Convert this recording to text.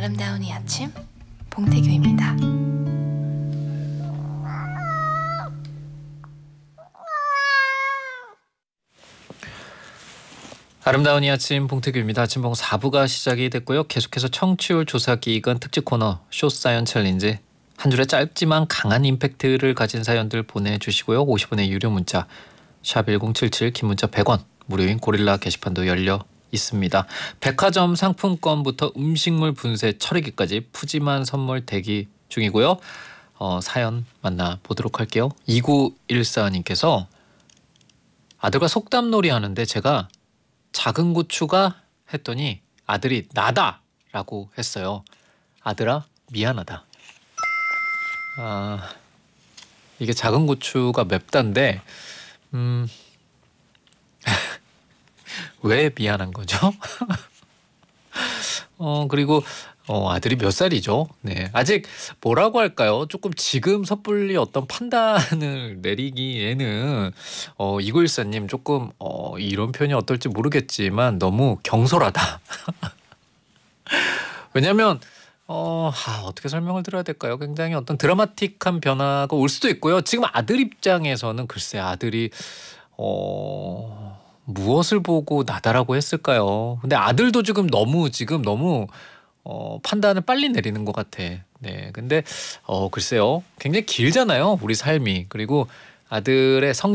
아름다운 이 아침 봉태규입니다. 아름다운 이 아침 봉태규입니다. 아침봉 4부가 시작이 됐고요. 계속해서 청취율 조사 기간 특집 코너 숏사연 챌린지, 한 줄에 짧지만 강한 임팩트를 가진 사연들 보내주시고요. 50원의 유료 문자 샵 1077, 긴 문자 100원, 무료인 고릴라 게시판도 열려 있습니다. 백화점 상품권부터 음식물 분쇄 처리기까지 푸짐한 선물 대기 중이고요. 사연 만나보도록 할게요. 2914님께서 아들과 속담놀이 하는데 제가 작은 고추가 했더니 아들이 나다 라고 했어요. 아들아 미안하다. 이게 작은 고추가 맵다인데 왜 미안한 거죠? 그리고 아들이 몇 살이죠? 네, 아직 뭐라고 할까요? 조금 지금 섣불리 어떤 판단을 내리기에는 2914님 조금 이런 표현이 어떨지 모르겠지만 너무 경솔하다. 왜냐면 어떻게 설명을 드려야 될까요? 굉장히 어떤 드라마틱한 변화가 올 수도 있고요. 지금 아들 입장에서는 글쎄 아들이 무엇을 보고 나다라고 했을까요? 근데 아들도 지금 너무 판단을 빨리 내리는 것 같아. 네, 근데 글쎄요, 굉장히 길잖아요, 우리 삶이. 그리고 아들의